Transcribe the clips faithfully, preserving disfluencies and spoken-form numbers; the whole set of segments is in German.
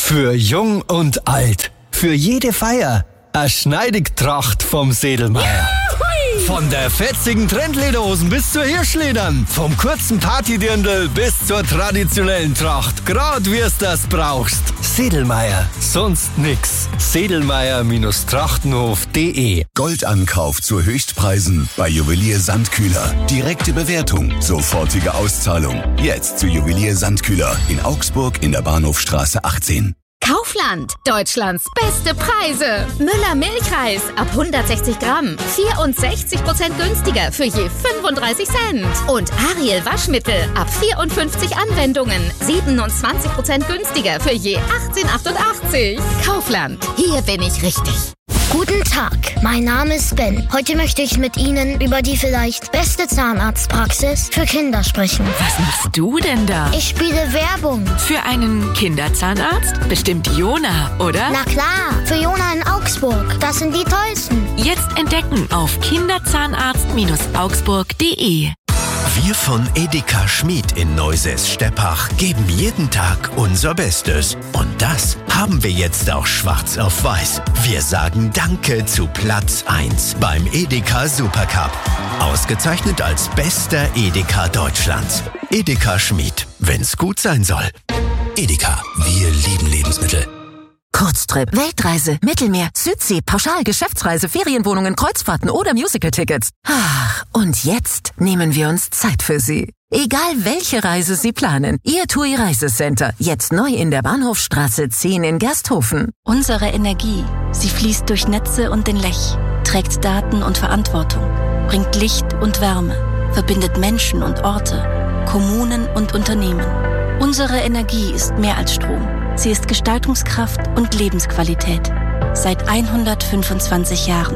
Für jung und alt. Für jede Feier. Eine Schneidigtracht vom Sedlmeier. Von der fetzigen Trendlederhosen bis zur Hirschledern. Vom kurzen Partydirndl bis zur traditionellen Tracht. Grad wie's das brauchst. Sedlmeier. Sonst nix. Sedlmeier Trachtenhof punkt de. Goldankauf zu Höchstpreisen bei Juwelier Sandkühler. Direkte Bewertung, sofortige Auszahlung. Jetzt zu Juwelier Sandkühler in Augsburg in der Bahnhofstraße achtzehn. Kaufland, Deutschlands beste Preise. Müller Milchreis ab hundertsechzig Gramm, vierundsechzig Prozent günstiger für je fünfunddreißig Cent. Und Ariel Waschmittel ab vierundfünfzig Anwendungen, siebenundzwanzig Prozent günstiger für je achtzehn achtundachtzig. Kaufland, hier bin ich richtig. Guten Tag, mein Name ist Ben. Heute möchte ich mit Ihnen über die vielleicht beste Zahnarztpraxis für Kinder sprechen. Was machst du denn da? Ich spiele Werbung. Für einen Kinderzahnarzt? Bestimmt Jona, oder? Na klar, für Jona in Augsburg. Das sind die tollsten. Jetzt entdecken auf kinderzahnarzt augsburg punkt de. Wir von Edeka Schmid in Neusäß-Steppach geben jeden Tag unser Bestes. Und das haben wir jetzt auch schwarz auf weiß. Wir sagen Danke zu Platz eins beim Edeka Supercup. Ausgezeichnet als bester Edeka Deutschlands. Edeka Schmid, wenn's gut sein soll. Edeka, wir lieben Lebensmittel. Kurztrip, Weltreise, Mittelmeer, Südsee, Pauschal, Geschäftsreise, Ferienwohnungen, Kreuzfahrten oder Musical-Tickets. Ach, und jetzt nehmen wir uns Zeit für Sie. Egal welche Reise Sie planen, Ihr TUI Reisecenter, jetzt neu in der Bahnhofstraße zehn in Gersthofen. Unsere Energie, sie fließt durch Netze und den Lech, trägt Daten und Verantwortung, bringt Licht und Wärme, verbindet Menschen und Orte, Kommunen und Unternehmen. Unsere Energie ist mehr als Strom. Sie ist Gestaltungskraft und Lebensqualität. Seit hundertfünfundzwanzig Jahren.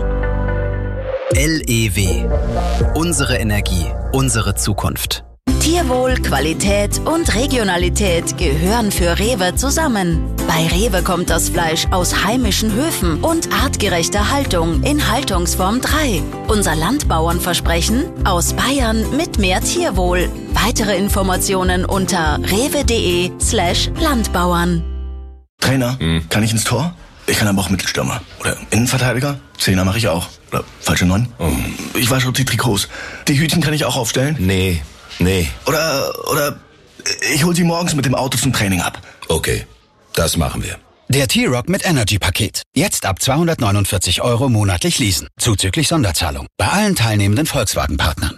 L E W. Unsere Energie, unsere Zukunft. Tierwohl, Qualität und Regionalität gehören für Rewe zusammen. Bei Rewe kommt das Fleisch aus heimischen Höfen und artgerechter Haltung in Haltungsform drei. Unser Landbauernversprechen: aus Bayern mit mehr Tierwohl. Weitere Informationen unter rewe.de slash Landbauern. Trainer, hm. kann ich ins Tor? Ich kann aber auch Mittelstürmer. Oder Innenverteidiger? Zehner mache ich auch. Oder falsche Neun? Oh. Ich wasche die Trikots. Die Hütchen kann ich auch aufstellen? Nee, nee. Oder, oder ich hol sie morgens mit dem Auto zum Training ab. Okay, das machen wir. Der T-Rock mit Energy-Paket. Jetzt ab zweihundertneunundvierzig Euro monatlich leasen. Zuzüglich Sonderzahlung. Bei allen teilnehmenden Volkswagen-Partnern.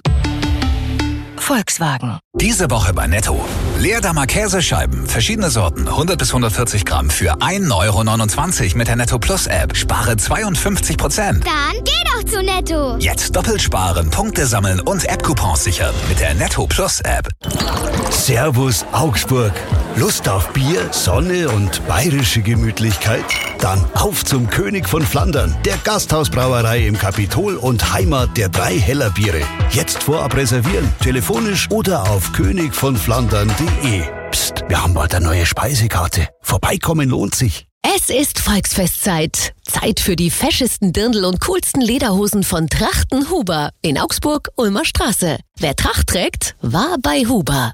Volkswagen. Diese Woche bei Netto. Leerdammer Käsescheiben, verschiedene Sorten, hundert bis hundertvierzig Gramm für ein Euro neunundzwanzig mit der Netto Plus App. Spare zweiundfünfzig Prozent. Dann geh doch zu Netto. Jetzt doppelt sparen, Punkte sammeln und App-Coupons sichern mit der Netto Plus App. Servus Augsburg. Lust auf Bier, Sonne und bayerische Gemütlichkeit? Dann auf zum König von Flandern, der Gasthausbrauerei im Kapitol und Heimat der drei Heller Biere. Jetzt vorab reservieren, telefonisch oder auf könig von flandern punkt de. Psst, wir haben bald eine neue Speisekarte. Vorbeikommen lohnt sich. Es ist Volksfestzeit. Zeit für die feschesten Dirndl und coolsten Lederhosen von Trachten Huber in Augsburg, Ulmer Straße. Wer Tracht trägt, war bei Huber.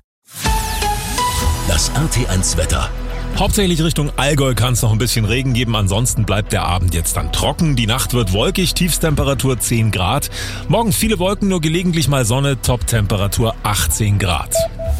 Das R T eins Wetter. Hauptsächlich Richtung Allgäu kann es noch ein bisschen Regen geben, ansonsten bleibt der Abend jetzt dann trocken. Die Nacht wird wolkig, Tiefstemperatur zehn Grad. Morgen viele Wolken, nur gelegentlich mal Sonne, Toptemperatur achtzehn Grad.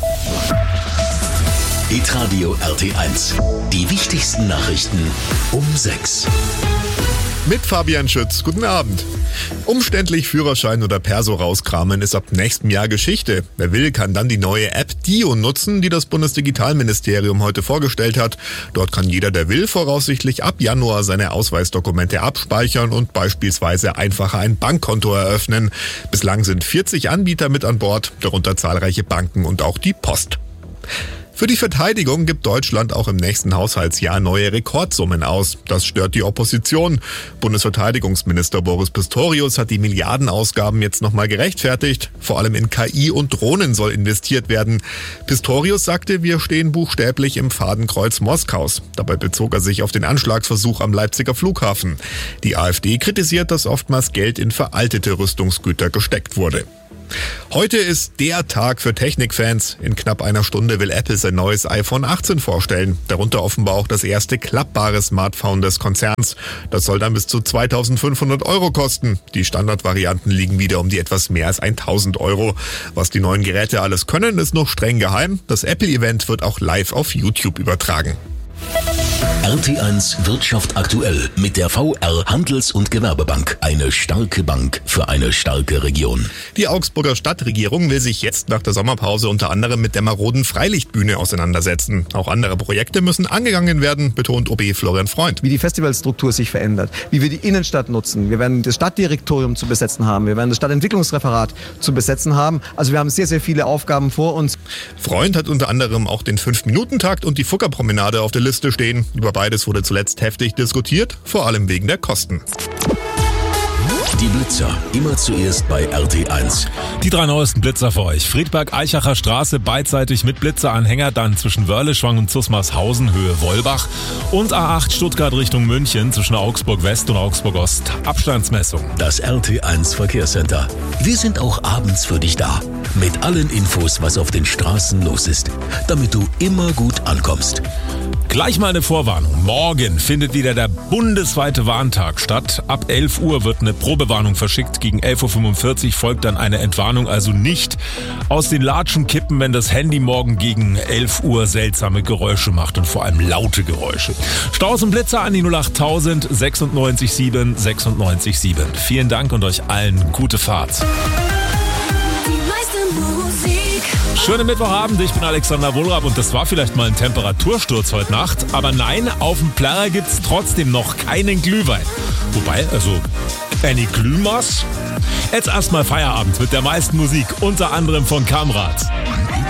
Hitradio R T eins. Die wichtigsten Nachrichten um sechs. Mit Fabian Schütz. Guten Abend. Umständlich Führerschein oder Perso rauskramen ist ab nächstem Jahr Geschichte. Wer will, kann dann die neue App Dio nutzen, die das Bundesdigitalministerium heute vorgestellt hat. Dort kann jeder, der will, voraussichtlich ab Januar seine Ausweisdokumente abspeichern und beispielsweise einfacher ein Bankkonto eröffnen. Bislang sind vierzig Anbieter mit an Bord, darunter zahlreiche Banken und auch die Post. Für die Verteidigung gibt Deutschland auch im nächsten Haushaltsjahr neue Rekordsummen aus. Das stört die Opposition. Bundesverteidigungsminister Boris Pistorius hat die Milliardenausgaben jetzt nochmal gerechtfertigt. Vor allem in K I und Drohnen soll investiert werden. Pistorius sagte, wir stehen buchstäblich im Fadenkreuz Moskaus. Dabei bezog er sich auf den Anschlagsversuch am Leipziger Flughafen. Die AfD kritisiert, dass oftmals Geld in veraltete Rüstungsgüter gesteckt wurde. Heute ist der Tag für Technikfans. In knapp einer Stunde will Apple sein neues iPhone achtzehn vorstellen. Darunter offenbar auch das erste klappbare Smartphone des Konzerns. Das soll dann bis zu zweitausendfünfhundert Euro kosten. Die Standardvarianten liegen wieder um die etwas mehr als tausend Euro. Was die neuen Geräte alles können, ist noch streng geheim. Das Apple-Event wird auch live auf YouTube übertragen. R T eins Wirtschaft aktuell mit der V R Handels- und Gewerbebank. Eine starke Bank für eine starke Region. Die Augsburger Stadtregierung will sich jetzt nach der Sommerpause unter anderem mit der maroden Freilichtbühne auseinandersetzen. Auch andere Projekte müssen angegangen werden, betont O B Florian Freund. Wie die Festivalstruktur sich verändert, wie wir die Innenstadt nutzen. Wir werden das Stadtdirektorium zu besetzen haben, wir werden das Stadtentwicklungsreferat zu besetzen haben. Also wir haben sehr, sehr viele Aufgaben vor uns. Freund hat unter anderem auch den fünf-Minuten-Takt und die Fuggerpromenade auf der Liste stehen. Über beides wurde zuletzt heftig diskutiert, vor allem wegen der Kosten. Die Blitzer, immer zuerst bei R T eins. Die drei neuesten Blitzer für euch. Friedberg-Eichacher Straße beidseitig mit Blitzeranhänger, dann zwischen Wörleschwang und Zusmarshausen, Höhe Wollbach. Und A acht Stuttgart Richtung München zwischen Augsburg West und Augsburg Ost. Abstandsmessung. Das R T eins Verkehrscenter. Wir sind auch abends für dich da. Mit allen Infos, was auf den Straßen los ist. Damit du immer gut ankommst. Gleich mal eine Vorwarnung. Morgen findet wieder der bundesweite Warntag statt. Ab elf Uhr wird eine Probewarnung verschickt. Gegen elf Uhr fünfundvierzig folgt dann eine Entwarnung. Also nicht aus den Latschen kippen, wenn das Handy morgen gegen elf Uhr seltsame Geräusche macht und vor allem laute Geräusche. Staus und Blitzer an die null acht tausend sechsundneunzig sieben sechsundneunzig sieben. Vielen Dank und euch allen gute Fahrt. Schönen Mittwochabend, ich bin Alexander Wohlrab und das war vielleicht mal ein Temperatursturz heute Nacht. Aber nein, auf dem Plärrer gibt's trotzdem noch keinen Glühwein. Wobei, also, eine Glühmaß? Jetzt erstmal Feierabend mit der meisten Musik, unter anderem von Kamrat.